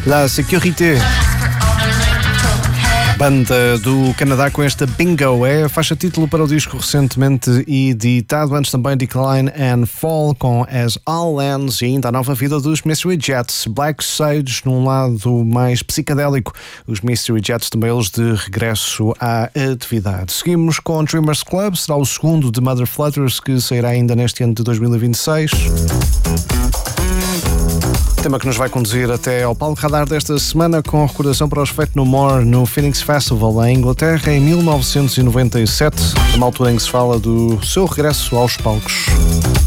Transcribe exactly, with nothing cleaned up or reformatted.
La Sécurité. Banda do Canadá com esta Bingo, é a faixa título para o disco recentemente editado, antes também Decline and Fall com As All Lands e ainda a nova vida dos Mystery Jets, Black Sage num lado mais psicadélico, os Mystery Jets também eles de regresso à atividade. Seguimos com Dreamers Club, será o segundo de Mother Flutters que sairá ainda neste ano de dois mil e vinte e seis. Tema que nos vai conduzir até ao palco radar desta semana com recordação para os Faith No More no Phoenix Festival em Inglaterra em mil novecentos e noventa e sete, uma altura em que se fala do seu regresso aos palcos.